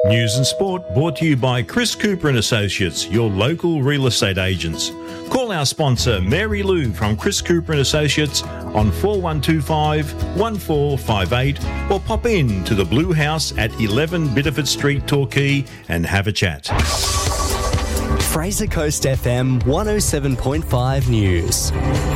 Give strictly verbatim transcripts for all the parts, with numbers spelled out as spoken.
News and sport brought to you by Chris Cooper and Associates, your local real estate agents. Call our sponsor Mary Lou from Chris Cooper and Associates on four one two five, one four five eight or pop in to the Blue House at eleven Bitterford Street, Torquay and have a chat. Fraser Coast F M one oh seven point five News.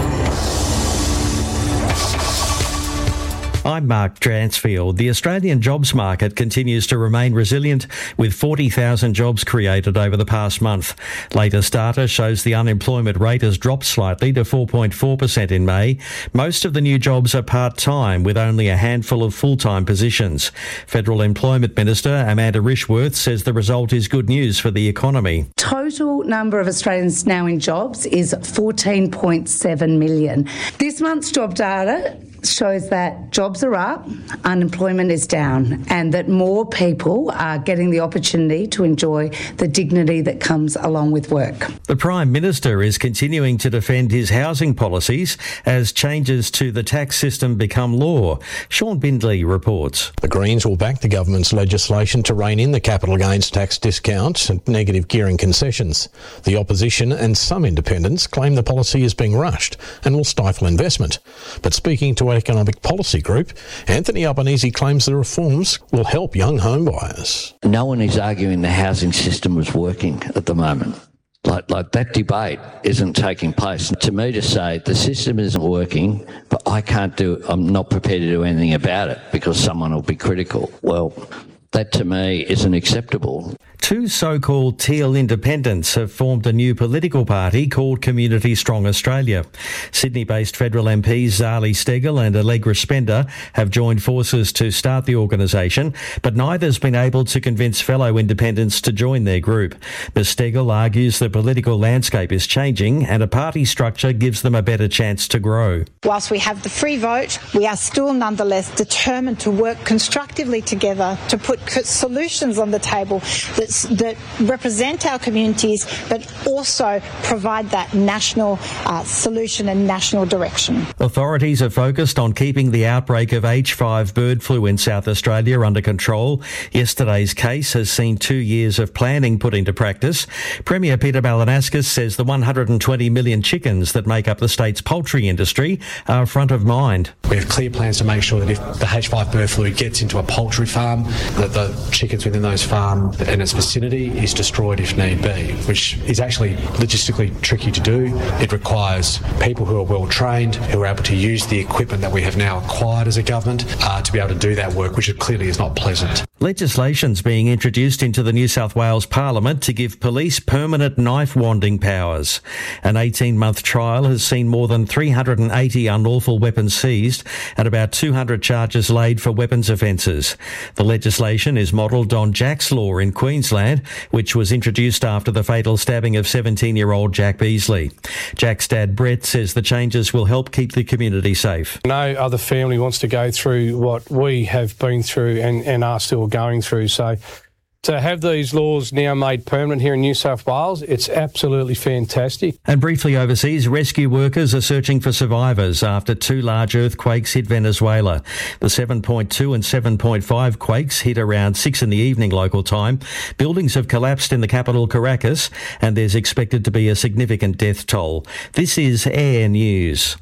I'm Mark Dransfield. The Australian jobs market continues to remain resilient, with forty thousand jobs created over the past month. Latest data shows the unemployment rate has dropped slightly to four point four percent in May. Most of the new jobs are part-time, with only a handful of full-time positions. Federal Employment Minister Amanda Rishworth says the result is good news for the economy. Total number of Australians now in jobs is fourteen point seven million. This month's job data shows that jobs are up, unemployment is down, and that more people are getting the opportunity to enjoy the dignity that comes along with work. The Prime Minister is continuing to defend his housing policies as changes to the tax system become law. Sean Bindley reports. The Greens will back the government's legislation to rein in the capital gains tax discounts and negative gearing concessions. The opposition and some independents claim the policy is being rushed and will stifle investment. But speaking to Economic Policy Group, Anthony Albanese claims the reforms will help young home buyers. No one is arguing the housing system is working at the moment. Like, like that debate isn't taking place. To me to say the system isn't working, but I can't do, I'm not prepared to do anything about it because someone will be critical. Well, that to me isn't acceptable. Two so-called teal independents have formed a new political party called Community Strong Australia. Sydney-based federal M Ps Zali Steggall and Allegra Spender have joined forces to start the organisation, but neither's been able to convince fellow independents to join their group. Miz Steggall argues the political landscape is changing and a party structure gives them a better chance to grow. Whilst we have the free vote, we are still nonetheless determined to work constructively together to put solutions on the table that that represent our communities, but also provide that national uh, solution and national direction. Authorities are focused on keeping the outbreak of H five bird flu in South Australia under control. Yesterday's case has seen two years of planning put into practice. Premier Peter Malinauskas says the one hundred twenty million chickens that make up the state's poultry industry are front of mind. We have clear plans to make sure that if the H five bird flu gets into a poultry farm, that the chickens within those farms and its vicinity is destroyed if need be, which is actually logistically tricky to do. It requires people who are well trained, who are able to use the equipment that we have now acquired as a government uh, to be able to do that work, which clearly is not pleasant. Legislation's being introduced into the New South Wales Parliament to give police permanent knife wanding powers. An eighteen-month trial has seen more than three hundred eighty unlawful weapons seized and about two hundred charges laid for weapons offences. The legislation is modelled on Jack's Law in Queensland, which was introduced after the fatal stabbing of seventeen-year-old Jack Beasley. Jack's dad, Brett, says the changes will help keep the community safe. No other family wants to go through what we have been through and, and are still going through. So to have these laws now made permanent here in New South Wales, it's absolutely fantastic. And briefly overseas, rescue workers are searching for survivors after two large earthquakes hit Venezuela. The seven point two and seven point five quakes hit around six in the evening local time. Buildings have collapsed in the capital, Caracas, and there's expected to be a significant death toll. This is Air News.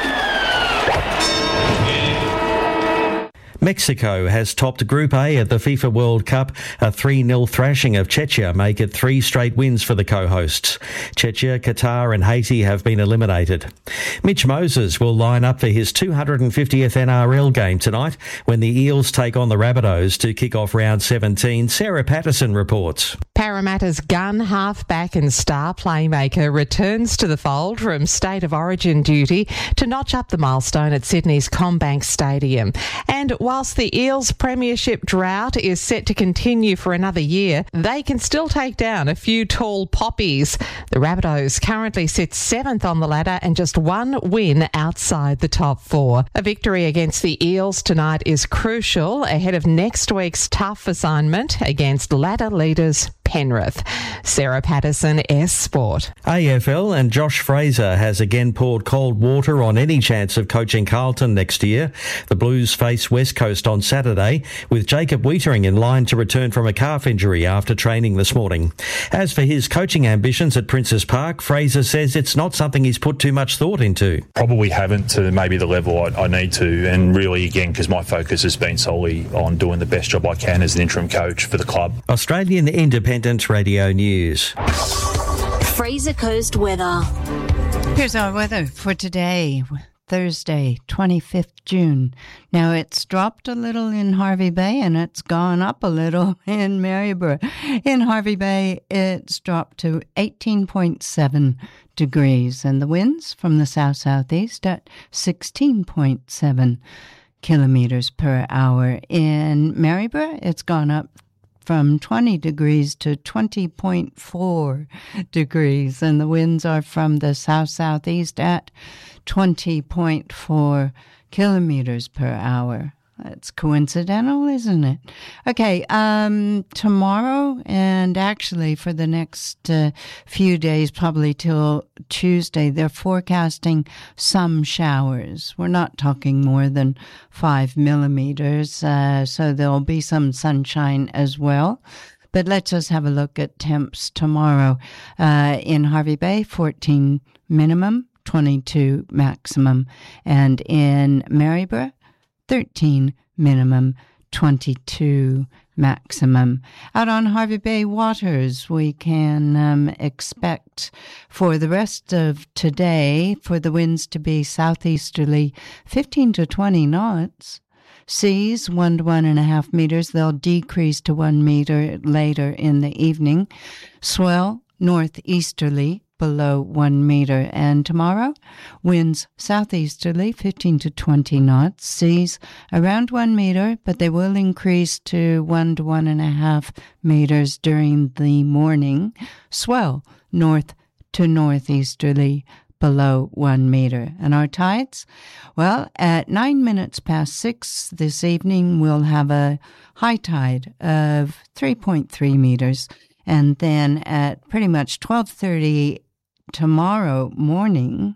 Mexico has topped Group A at the FIFA World Cup. A three nil thrashing of Czechia make it three straight wins for the co-hosts. Czechia, Qatar and Haiti have been eliminated. Mitch Moses will line up for his two hundred fiftieth N R L game tonight when the Eels take on the Rabbitohs to kick off round seventeen. Sarah Patterson reports. Parramatta's gun, halfback and star playmaker returns to the fold from State of Origin duty to notch up the milestone at Sydney's CommBank Stadium. And whilst the Eels' premiership drought is set to continue for another year, they can still take down a few tall poppies. The Rabbitohs currently sit seventh on the ladder and just one win outside the top four. A victory against the Eels tonight is crucial ahead of next week's tough assignment against ladder leaders Penrith. Sarah Patterson, S Sport. A F L and Josh Fraser has again poured cold water on any chance of coaching Carlton next year. The Blues face West Coast on Saturday, with Jacob Weitering in line to return from a calf injury after training this morning. As for his coaching ambitions at Princes Park, Fraser says it's not something he's put too much thought into. Probably haven't to maybe the level I, I need to, and really again because my focus has been solely on doing the best job I can as an interim coach for the club. Australian Independent Radio News. Fraser Coast weather. Here's our weather for today, Thursday, twenty-fifth June. Now, it's dropped a little in Harvey Bay and it's gone up a little in Maryborough. In Harvey Bay, it's dropped to eighteen point seven degrees, and the winds from the south-southeast at sixteen point seven kilometres per hour. In Maryborough, it's gone up from twenty degrees to twenty point four degrees, and the winds are from the south-southeast at twenty point four kilometers per hour. That's coincidental, isn't it? Okay, um, tomorrow and actually for the next uh, few days, probably till Tuesday, they're forecasting some showers. We're not talking more than five millimeters, uh, so there'll be some sunshine as well. But let's just have a look at temps tomorrow. Uh, in Harvey Bay, fourteen minimum, twenty-two maximum. And in Maryborough, thirteen minimum, twenty-two maximum. Out on Harvey Bay waters, we can um, expect for the rest of today for the winds to be southeasterly fifteen to twenty knots. Seas one to one and a half meters. They'll decrease to one meter later in the evening. Swell northeasterly below one meter. And tomorrow, winds southeasterly fifteen to twenty knots, seas around one meter, but they will increase to one to one and a half meters during the morning. Swell north to northeasterly below one meter. And our tides? Well, at nine minutes past six this evening, we'll have a high tide of three point three meters. And then at pretty much twelve thirty tomorrow morning,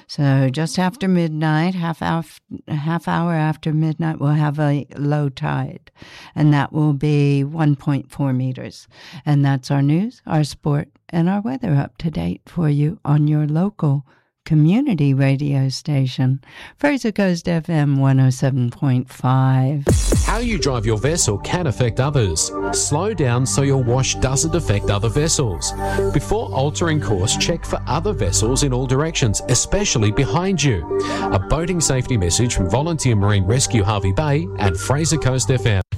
so just after midnight, half hour, half hour after midnight, we'll have a low tide, and that will be one point four meters. And that's our news, our sport, and our weather up to date for you on your local community radio station, Fraser Coast F M one oh seven point five. How you drive your vessel can affect others. Slow down so your wash doesn't affect other vessels. Before altering course, check for other vessels in all directions, especially behind you. A boating safety message from Volunteer Marine Rescue Harvey Bay and Fraser Coast F M.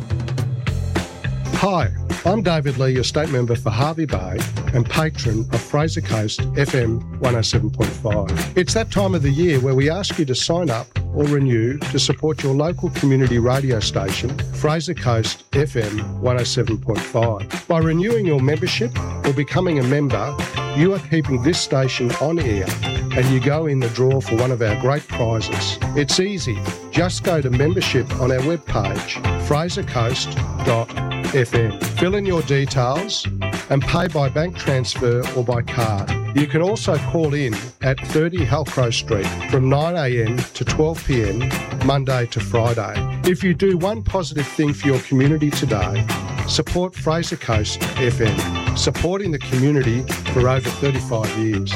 Hi, I'm David Lee, your state member for Harvey Bay and patron of Fraser Coast F M one oh seven point five. It's that time of the year where we ask you to sign up or renew to support your local community radio station, Fraser Coast F M one oh seven point five. By renewing your membership or becoming a member, you are keeping this station on air and you go in the draw for one of our great prizes. It's easy. Just go to membership on our webpage, fraser coast dot f m. Fill in your details and pay by bank transfer or by card. You can also call in at thirty Halcrow Street from nine a m to twelve p m Monday to Friday. If you do one positive thing for your community today, support Fraser Coast F M, supporting the community for over thirty-five years.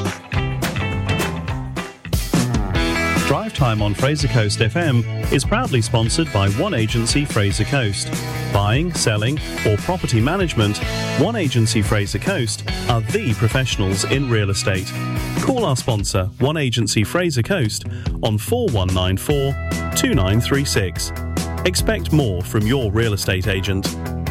Drive Time on Fraser Coast F M is proudly sponsored by One Agency Fraser Coast. Buying, selling or property management, One Agency Fraser Coast are the professionals in real estate. Call our sponsor, One Agency Fraser Coast, on four one nine four, two nine three six. Expect more from your real estate agent.